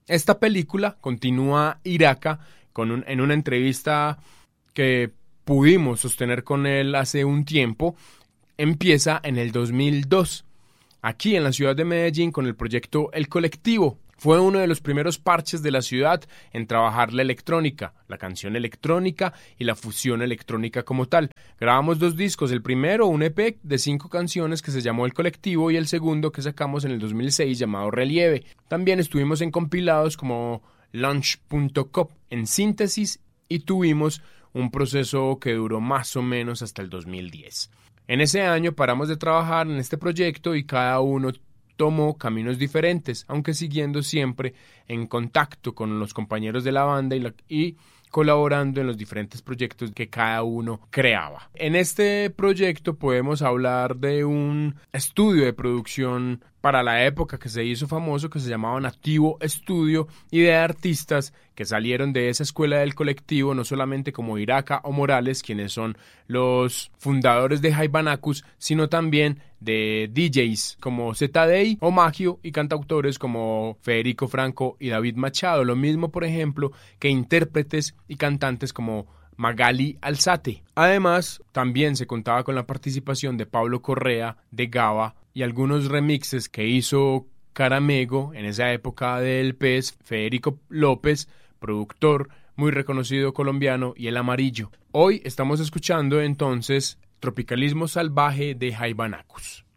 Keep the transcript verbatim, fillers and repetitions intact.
Esta película, continúa Iraca, con un, en una entrevista que pudimos sostener con él hace un tiempo, empieza en el dos mil dos, aquí en la ciudad de Medellín con el proyecto El Colectivo. Fue uno de los primeros parches de la ciudad en trabajar la electrónica, la canción electrónica y la fusión electrónica como tal. Grabamos dos discos, el primero un E P de cinco canciones que se llamó El Colectivo y el segundo que sacamos en el dos mil seis llamado Relieve. También estuvimos en compilados como Launch punto com en síntesis y tuvimos un proceso que duró más o menos hasta el dos mil diez. En ese año paramos de trabajar en este proyecto y cada uno tomó caminos diferentes, aunque siguiendo siempre en contacto con los compañeros de la banda y, la, y colaborando en los diferentes proyectos que cada uno creaba. En este proyecto podemos hablar de un estudio de producción para la época que se hizo famoso, que se llamaba Nativo Studio, y de artistas que salieron de esa escuela del colectivo, no solamente como Iraca o Morales, quienes son los fundadores de Haybanacus, sino también de D Js como Z D o Magio y cantautores como Federico Franco y David Machado. Lo mismo, por ejemplo, que intérpretes y cantantes como Magali Alzate. Además, también se contaba con la participación de Pablo Correa, de Gaba, y algunos remixes que hizo Caramego en esa época del P E S, Federico López, productor muy reconocido colombiano, y El Amarillo. Hoy estamos escuchando entonces Tropicalismo Salvaje de Haybanacus.